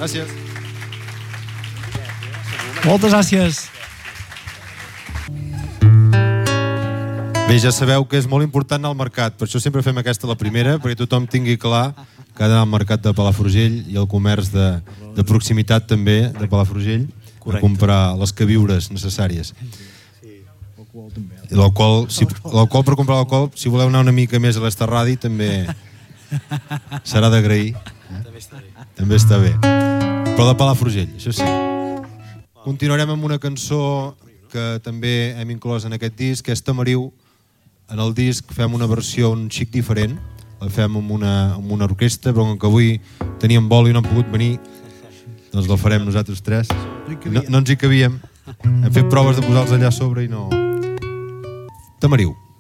Gràcies. Moltes gràcies. Bé, ja sabeu que és molt important anar al mercat, per això sempre fem aquesta la primera, perquè tothom tingui clar que ha d'anar al mercat de Palafrugell i el comerç de proximitat també de Palafrugell per comprar les queviures necessàries. I l'alcohol, per comprar l'alcohol, si voleu anar una mica més a l'Estarradi, també serà d'agrair. També està bé. Però de Palafrugell, això sí. Continuarem amb una cançó que també hem inclòs en aquest disc, que és Tamariu. En el disc fem una versió un xic diferent, la fem amb una orquestra, però com que avui teníem vol i no han pogut venir, doncs la farem nosaltres tres. No ens hi cabíem. Hem fet proves de posar-los allà a sobre i no... Tamariu.